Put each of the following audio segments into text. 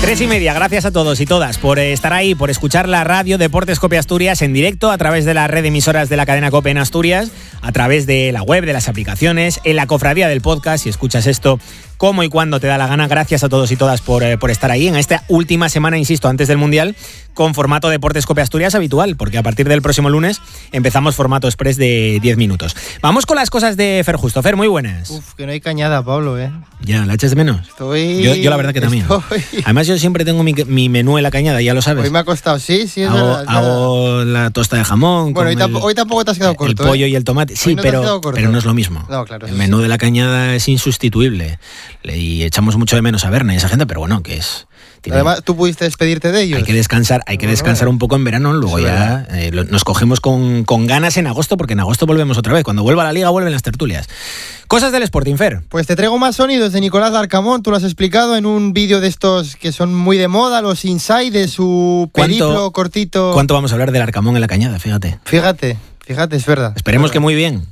3:30, gracias a todos y todas por estar ahí, por escuchar la radio Deportes COPE Asturias en directo a través de la red de emisoras de la cadena COPE en Asturias, a través de la web, de las aplicaciones, en la cofradía del podcast, si escuchas esto como y cuando te da la gana. Gracias a todos y todas por estar ahí en esta última semana, insisto, antes del Mundial, con formato Deportes COPE Asturias habitual, porque a partir del próximo lunes empezamos formato express de 10 minutos. Vamos con las cosas de Fer Justo. Fer, muy buenas. Que no hay cañada, Pablo, Ya, ¿la echas de menos? Yo la verdad que también. Además, yo siempre tengo mi menú en la cañada, ya lo sabes. Hoy me ha costado, sí, es verdad. Hago la tosta de jamón. Bueno, hoy tampoco te has quedado corto. El pollo y el tomate. Sí, pero no es lo mismo. No, claro, el menú de la cañada es insustituible. Y echamos mucho de menos a Berna y esa gente, pero bueno, que es... Además, tú pudiste despedirte de ellos. Hay que descansar un poco en verano, luego ya nos cogemos con ganas en agosto, porque en agosto volvemos otra vez. Cuando vuelva la Liga, vuelven las tertulias. Cosas del Sporting, Fer. Pues te traigo más sonidos de Nicolás Larcamón. Tú lo has explicado en un vídeo de estos que son muy de moda, los inside de su periplo cortito. ¿Cuánto vamos a hablar del Larcamón en la cañada? Fíjate, es verdad. Esperemos que muy bien.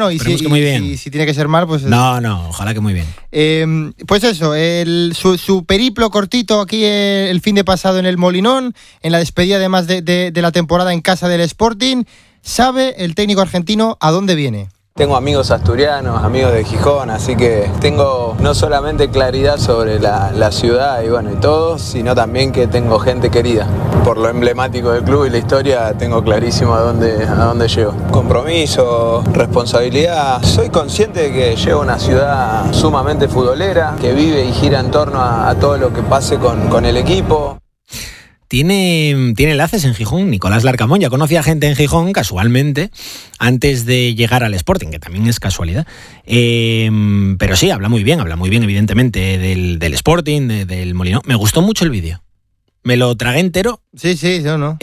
Si tiene que ser mal, pues... No, ojalá que muy bien. Pues eso, su periplo cortito aquí el fin de pasado en el Molinón, en la despedida además de la temporada en casa del Sporting. ¿Sabe el técnico argentino a dónde viene? Tengo amigos asturianos, amigos de Gijón, así que tengo no solamente claridad sobre la ciudad y todo, sino también que tengo gente querida. Por lo emblemático del club y la historia, tengo clarísimo a dónde llego. Compromiso, responsabilidad. Soy consciente de que llego a una ciudad sumamente futbolera, que vive y gira en torno a todo lo que pase con el equipo. Tiene enlaces en Gijón, Nicolás Larcamón. Ya conocía gente en Gijón, casualmente, antes de llegar al Sporting, que también es casualidad. Pero sí, habla muy bien, evidentemente, del Sporting, del Molinón. Me gustó mucho el vídeo. Me lo tragué entero. Sí, yo no.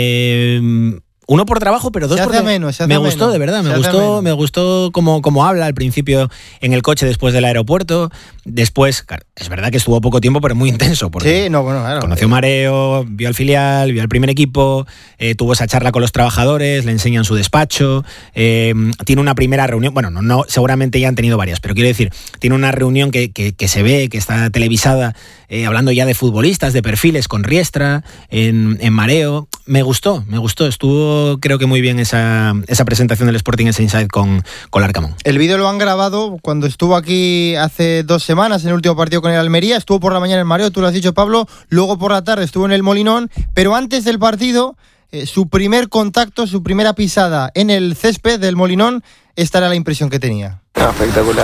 Uno por trabajo, pero dos porque me gustó, de verdad, me gustó cómo habla al principio en el coche después del aeropuerto. Después, claro, es verdad que estuvo poco tiempo, pero muy intenso, porque claro. Conoció Mareo, vio al filial, vio al primer equipo, tuvo esa charla con los trabajadores, le enseñan su despacho, tiene una primera reunión, no, seguramente ya han tenido varias, pero quiero decir, tiene una reunión que se ve, que está televisada, hablando ya de futbolistas, de perfiles con Riestra, en Mareo. Me gustó, estuvo creo que muy bien esa presentación del Sporting, ese Inside con Larcamón. El vídeo lo han grabado cuando estuvo aquí hace 2 semanas en el último partido con el Almería. Estuvo por la mañana en Mareo, tú lo has dicho, Pablo, luego por la tarde estuvo en el Molinón, pero antes del partido, su primer contacto, su primera pisada en el césped del Molinón, esta era la impresión que tenía. Espectacular,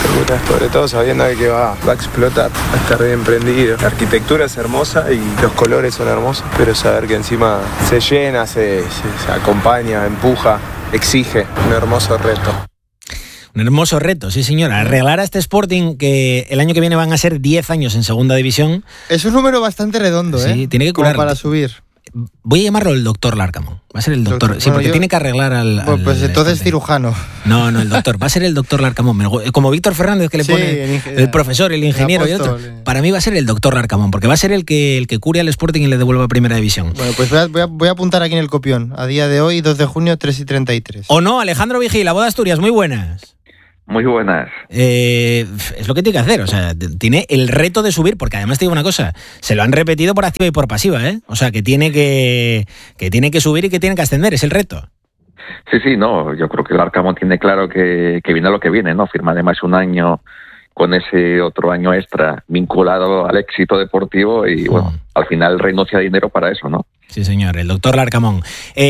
sobre todo sabiendo de que va a explotar, va a estar bien prendido. La arquitectura es hermosa y los colores son hermosos, pero saber que encima se llena, se acompaña, empuja, exige, un hermoso reto. Un hermoso reto, sí señora. Arreglar a este Sporting, que el año que viene van a ser 10 años en segunda división. Es un número bastante redondo, sí, tiene que curar para subir. Voy a llamarlo el doctor Larcamón. Va a ser el doctor. Sí, porque tiene que arreglar al... Pues entonces cirujano. No, el doctor. Va a ser el doctor Larcamón. Como Víctor Fernández, que le pone el profesor, el ingeniero y otro. Para mí va a ser el doctor Larcamón, porque va a ser el que cure al Sporting y le devuelva a primera división. Bueno, pues voy a apuntar aquí en el copión. A día de hoy, 2 de junio, 3:33. ¿O no? Alejandro Vigil, la voz de Asturias. Muy buenas. Muy buenas. Es lo que tiene que hacer, o sea, tiene el reto de subir, porque además te digo una cosa, se lo han repetido por activa y por pasiva, ¿eh? O sea, que tiene que subir y que tiene que ascender, es el reto. Sí, no, yo creo que el Larcamón tiene claro que viene lo que viene, ¿no? Firma además un año con ese otro año extra vinculado al éxito deportivo y, al final renuncia a dinero para eso, ¿no? Sí, señor, el doctor Larcamón.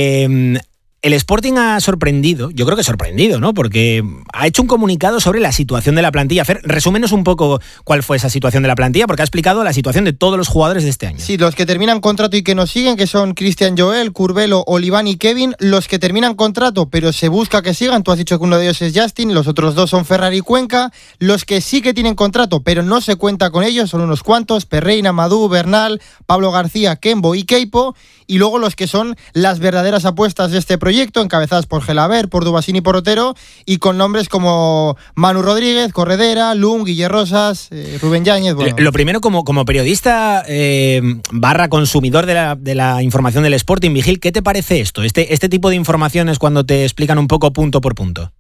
El Sporting ha sorprendido, yo creo que sorprendido, ¿no? Porque ha hecho un comunicado sobre la situación de la plantilla. Fer, resúmenos un poco cuál fue esa situación de la plantilla, porque ha explicado la situación de todos los jugadores de este año. Sí, los que terminan contrato y que nos siguen, que son Cristian Joel, Curbelo, Oliván y Kevin. Los que terminan contrato, pero se busca que sigan, tú has dicho que uno de ellos es Justin, los otros 2 son Ferrari y Cuenca. Los que sí que tienen contrato, pero no se cuenta con ellos, son unos cuantos: Perreina, Madú, Bernal, Pablo García, Kembo y Keipo. Y luego los que son las verdaderas apuestas de este proyecto, encabezadas por Gelaber, por Dubasín y por Otero, y con nombres como Manu Rodríguez, Corredera, Lung, Guille Rosas, Rubén Yáñez. Bueno. Lo primero, como periodista / consumidor de la información del Sporting, Vigil, ¿qué te parece esto? Este tipo de informaciones cuando te explican un poco punto por punto.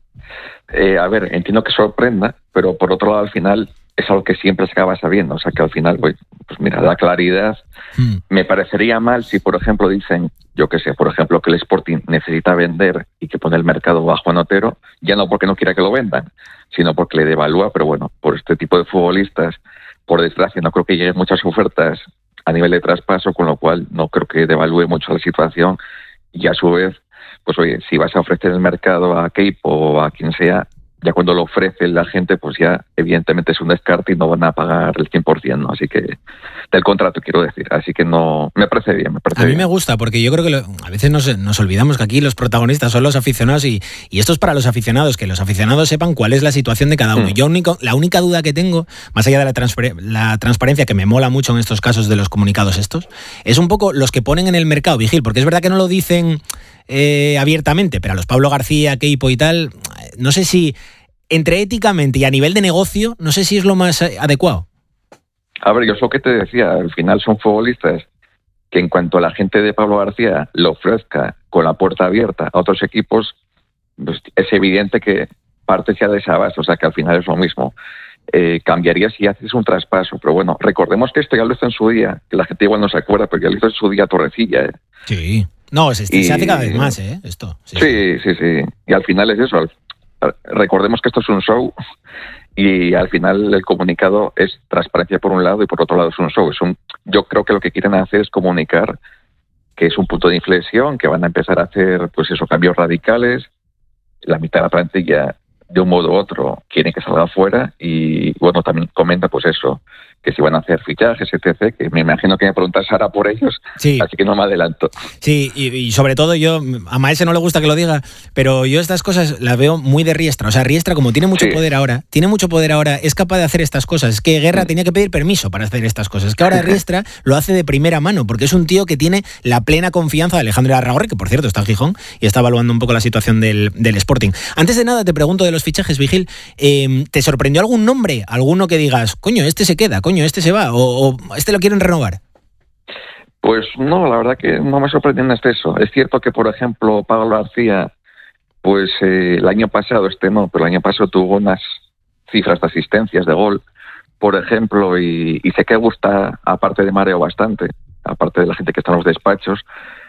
Entiendo que sorprenda, pero por otro lado al final es algo que siempre se acaba sabiendo, o sea que al final pues mira, da claridad. Me parecería mal si, por ejemplo, dicen, yo qué sé, por ejemplo, que el Sporting necesita vender y que pone el mercado a Juan Otero, ya no porque no quiera que lo vendan, sino porque le devalúa, pero bueno, por este tipo de futbolistas, por desgracia, no creo que lleguen muchas ofertas a nivel de traspaso, con lo cual no creo que devalúe mucho la situación, y a su vez, pues oye, si vas a ofrecer el mercado a Keip o a quien sea, ya cuando lo ofrece la gente, pues ya evidentemente es un descarte y no van a pagar el 100%, ¿no? Así que, del contrato quiero decir, así que no, me parece bien, A mí me gusta, porque yo creo que a veces nos olvidamos que aquí los protagonistas son los aficionados y esto es para los aficionados, que los aficionados sepan cuál es la situación de cada uno. Yo la única duda que tengo, más allá de la transparencia que me mola mucho en estos casos de los comunicados estos, es un poco los que ponen en el mercado, Vigil, porque es verdad que no lo dicen abiertamente, pero a los Pablo García, Keipo y tal, no sé si entre éticamente y a nivel de negocio, no sé si es lo más adecuado. A ver, yo es lo que te decía, al final son futbolistas que en cuanto a la gente de Pablo García lo ofrezca con la puerta abierta a otros equipos, pues es evidente que parte ya de esa base, o sea que al final es lo mismo. Cambiaría si haces un traspaso, pero bueno, recordemos que esto ya lo hizo en su día, que la gente igual no se acuerda, pero ya lo hizo en su día Torrecilla. Sí, no, se hace cada vez más, esto. Sí. Y al final es eso. Recordemos que esto es un show y al final el comunicado es transparencia por un lado y por otro lado es un show. Yo creo que lo que quieren hacer es comunicar que es un punto de inflexión, que van a empezar a hacer pues eso, cambios radicales. La mitad de la plantilla, de un modo u otro, quieren que salga afuera y bueno, también comenta pues eso, que si van a hacer fichajes, etc., que me imagino que me preguntas Sara por ellos, sí. Así que no me adelanto. Sí, y sobre todo yo, a Maese no le gusta que lo diga, pero yo estas cosas las veo muy de Riestra. O sea, Riestra, como tiene mucho poder ahora, es capaz de hacer estas cosas. Es que Guerra tenía que pedir permiso para hacer estas cosas. Es que ahora Riestra lo hace de primera mano, porque es un tío que tiene la plena confianza de Alejandro Larragorri, que por cierto está en Gijón y está evaluando un poco la situación del Sporting. Antes de nada, te pregunto de los fichajes, Vigil, ¿te sorprendió algún nombre? ¿Alguno que digas, coño, este se queda, coño, este se va, o este lo quieren renovar? Pues no, la verdad que no me sorprendió en exceso. Es cierto que, por ejemplo, Pablo García, pues el año pasado, pero el año pasado tuvo unas cifras de asistencias de gol, por ejemplo, y sé que gusta, aparte de Mareo, bastante, aparte de la gente que está en los despachos,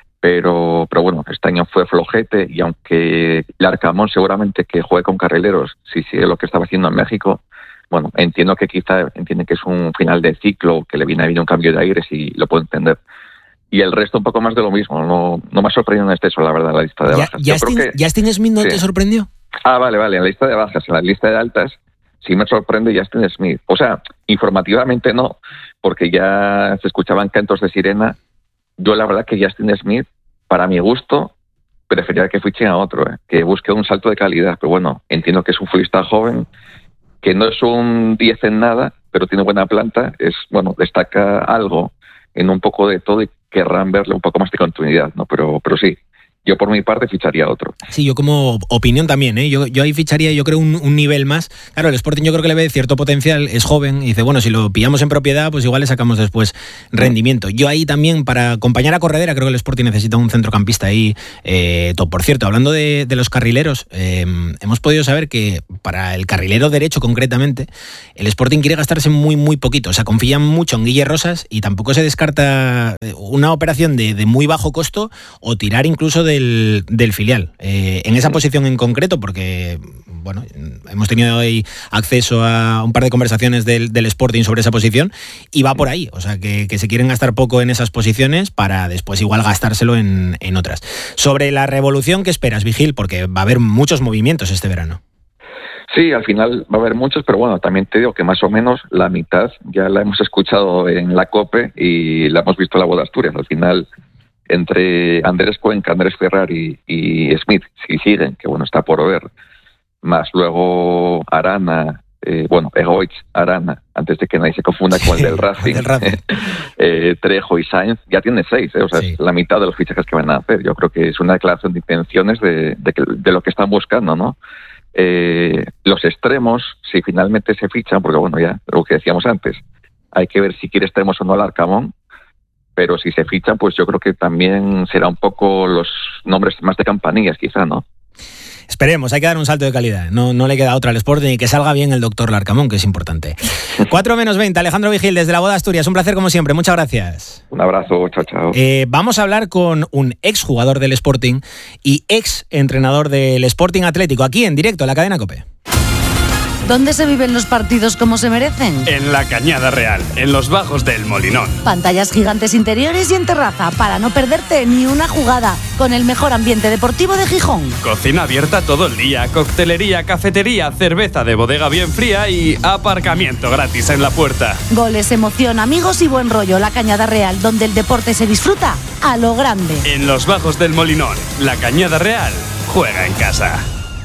pero bueno, este año fue flojete y aunque Larcamón seguramente que juegue con carrileros, si sigue lo que estaba haciendo en México, bueno, entiendo que quizá entiende que es un final de ciclo, que le viene a venir un cambio de aires y lo puedo entender. Y el resto un poco más de lo mismo. No me ha sorprendido en exceso, la verdad, la lista de bajas. ¿Justin Smith no te sorprendió? Vale, en la lista de bajas, en la lista de altas, sí me sorprende Justin Smith. O sea, informativamente no, porque ya se escuchaban cantos de sirena. Yo la verdad que Justin Smith, para mi gusto, preferiría que fichen a otro, que busque un salto de calidad. Pero bueno, entiendo que es un futbolista joven, que no es un 10 en nada, pero tiene buena planta, destaca algo en un poco de todo y querrán verle un poco más de continuidad, ¿no? Pero sí, yo por mi parte ficharía otro. Sí, yo como opinión también, yo ahí ficharía, yo creo, un nivel más. Claro, el Sporting yo creo que le ve cierto potencial, es joven, y dice, bueno, si lo pillamos en propiedad, pues igual le sacamos después rendimiento. Yo ahí también, para acompañar a Corredera, creo que el Sporting necesita un centrocampista ahí top. Por cierto, hablando de los carrileros, hemos podido saber que para el carrilero derecho concretamente, el Sporting quiere gastarse muy, muy poquito. O sea, confían mucho en Guille Rosas y tampoco se descarta una operación de muy bajo costo o tirar incluso del filial. En esa posición en concreto, porque bueno, hemos tenido ahí acceso a un par de conversaciones del Sporting sobre esa posición y va por ahí. O sea, que se quieren gastar poco en esas posiciones para después igual gastárselo en otras. Sobre la revolución, ¿qué esperas, Vigil? Porque va a haber muchos movimientos este verano. Sí, al final va a haber muchos, pero bueno, también te digo que más o menos la mitad ya la hemos escuchado en la COPE y la hemos visto en la Voz de Asturias. Al final, entre Andrés Cuenca, Andrés Ferrari y Smith, si siguen, que bueno, está por ver, más luego Arana, Egoich, Arana, antes de que nadie se confunda con el del Racing, Trejo y Sainz, ya tiene 6, o sea, es la mitad de los fichajes que van a hacer. Yo creo que es una declaración de intenciones de lo que están buscando, ¿no? Los extremos, si finalmente se fichan, porque bueno, ya lo que decíamos antes, hay que ver si quiere extremos o no al Arcamón, pero si se fichan, pues yo creo que también será un poco los nombres más de campanillas, quizá, ¿no? Esperemos, hay que dar un salto de calidad. No le queda otra al Sporting y que salga bien el doctor Larcamón, que es importante. 4:20, Alejandro Vigil, desde la Boda Asturias. Un placer como siempre, muchas gracias. Un abrazo, chao. Vamos a hablar con un exjugador del Sporting y ex entrenador del Sporting Atlético, aquí en directo, en la cadena COPE. ¿Dónde se viven los partidos como se merecen? En la Cañada Real, en los bajos del Molinón. Pantallas gigantes interiores y en terraza, para no perderte ni una jugada, con el mejor ambiente deportivo de Gijón. Cocina abierta todo el día, coctelería, cafetería, cerveza de bodega bien fría y aparcamiento gratis en la puerta. Goles, emoción, amigos y buen rollo. La Cañada Real, donde el deporte se disfruta a lo grande. En los bajos del Molinón, la Cañada Real juega en casa.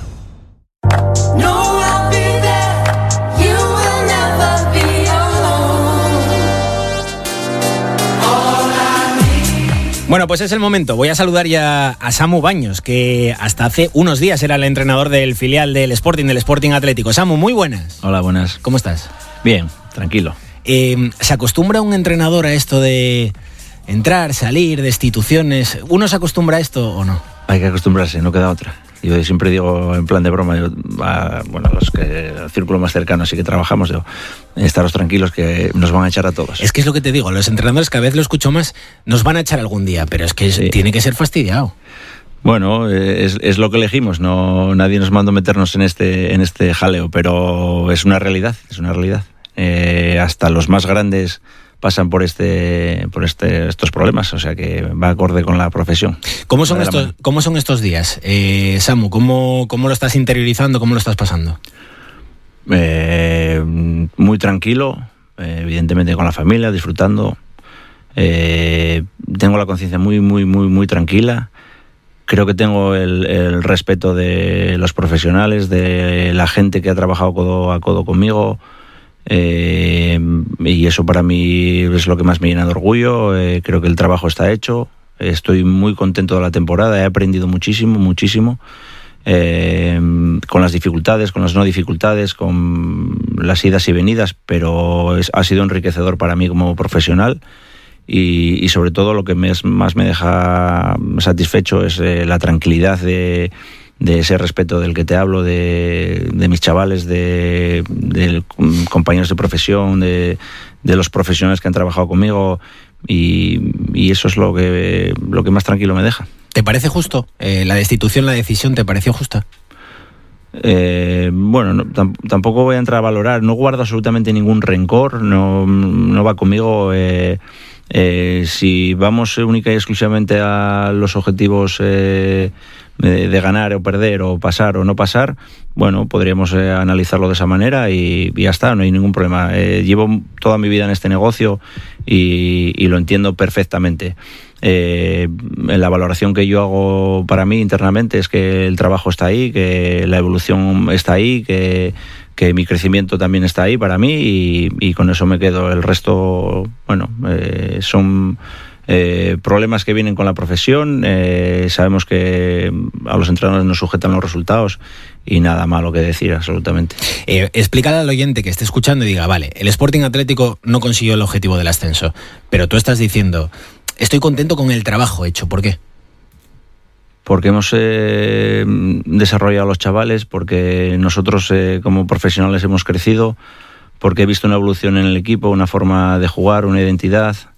Bueno, pues es el momento. Voy a saludar ya a Samu Baños, que hasta hace unos días era el entrenador del filial del Sporting Atlético. Samu, muy buenas. Hola, buenas. ¿Cómo estás? Bien, tranquilo. ¿Se acostumbra un entrenador a esto de entrar, salir, de instituciones? ¿Uno se acostumbra a esto o no? Hay que acostumbrarse, no queda otra. Yo siempre digo, en plan de broma, los que el círculo más cercano así que trabajamos, estaros tranquilos que nos van a echar a todos. Es que es lo que te digo, los entrenadores, cada vez lo escucho más, nos van a echar algún día, pero es que sí, tiene que ser fastidiado. Bueno, es lo que elegimos, no, nadie nos mandó meternos en este jaleo, pero es una realidad. Hasta los más grandes pasan por estos problemas, o sea que va acorde con la profesión. ¿Cómo son estos días, Samu? ¿Cómo lo estás interiorizando? ¿Cómo lo estás pasando? Muy tranquilo, evidentemente con la familia, disfrutando. Tengo la conciencia muy tranquila. Creo que tengo el respeto de los profesionales, de la gente que ha trabajado codo a codo conmigo. Y eso para mí es lo que más me llena de orgullo. Creo que el trabajo está hecho, estoy muy contento de la temporada, he aprendido muchísimo, con las dificultades, con las no dificultades, con las idas y venidas, pero ha sido enriquecedor para mí como profesional. Y sobre todo lo que más me deja satisfecho es la tranquilidad de ese respeto del que te hablo, de mis chavales, de compañeros de profesión, de los profesionales que han trabajado conmigo, y eso es lo que más tranquilo me deja. ¿Te parece justo? ¿La destitución, la decisión, te pareció justa? Bueno, tampoco voy a entrar a valorar, no guardo absolutamente ningún rencor, no va conmigo. Si vamos única y exclusivamente a los objetivos de ganar o perder o pasar o no pasar, bueno, podríamos analizarlo de esa manera y ya está, no hay ningún problema. Llevo toda mi vida en este negocio y lo entiendo perfectamente. La valoración que yo hago para mí internamente es que el trabajo está ahí, que la evolución está ahí, que mi crecimiento también está ahí para mí y con eso me quedo. El resto, bueno, son problemas que vienen con la profesión. Sabemos que a los entrenadores nos sujetan los resultados y nada malo que decir, absolutamente. Explícale al oyente que esté escuchando y diga, vale, el Sporting Atlético no consiguió el objetivo del ascenso, pero tú estás diciendo, estoy contento con el trabajo hecho. ¿Por qué? Porque hemos desarrollado a los chavales, porque nosotros como profesionales hemos crecido, porque he visto una evolución en el equipo, una forma de jugar, una identidad.